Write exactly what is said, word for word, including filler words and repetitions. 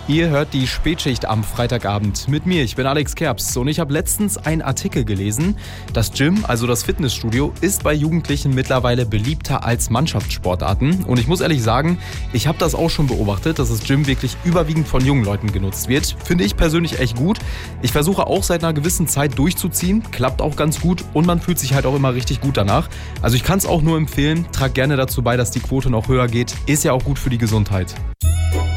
Ihr hört die Spätschicht am Freitagabend mit mir. Ich bin Alex Kerbs und ich habe letztens einen Artikel gelesen. Das Gym, also das Fitnessstudio, ist bei Jugendlichen mittlerweile beliebter als Mannschaftssportarten. Und ich muss ehrlich sagen, ich habe das auch schon beobachtet, dass das Gym wirklich überwiegend von jungen Leuten genutzt wird. Finde ich persönlich echt gut. Ich versuche auch seit einer gewissen Zeit durchzuziehen. Klappt auch ganz gut und man fühlt sich halt auch immer richtig gut danach. Also ich kann es auch nur empfehlen. Trag gerne dazu bei, dass die Quote noch höher geht. Ist ja auch gut für die Gesundheit.